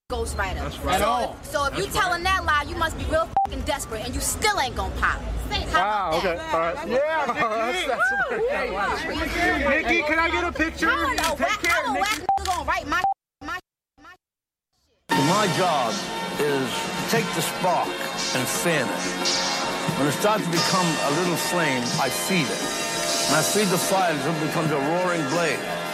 ghostwriter. That's right. So if you telling that lie, you must be real fucking desperate, and you still ain't gonna pop. Wow, okay, all right. Yeah, Nikki, can I get a picture? How a whack nigga gonna write my My job is to take the spark and fan it. When it starts to become a little flame, I feed it. And I feed the fire until it becomes a roaring blaze.